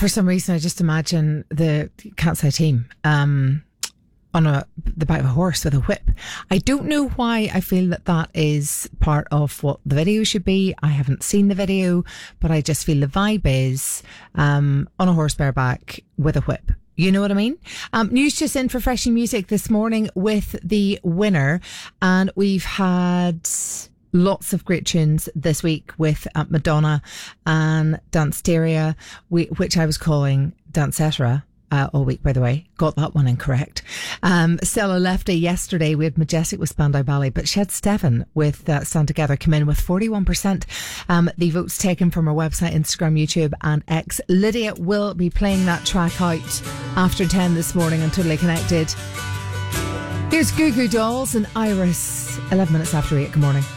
For some reason, I just imagine the Cat's Eye team on the back of a horse with a whip. I don't know why I feel that is part of what the video should be. I haven't seen the video, but I just feel the vibe is on a horse bareback with a whip. You know what I mean? News just in for Freshy Music this morning with the winner. And we've had lots of great tunes this week with Madonna and Danceteria, which I was calling Dancetera all week, by the way. Got that one incorrect. Stella Lefty yesterday. We had Majestic with Spandau Ballet, but she had Stefan with Stand Together come in with 41%. The votes taken from our website, Instagram, YouTube and X. Lydia will be playing that track out after 10 this morning on Totally Connected. Here's Goo Goo Dolls and Iris, 11 minutes after 8. Good morning.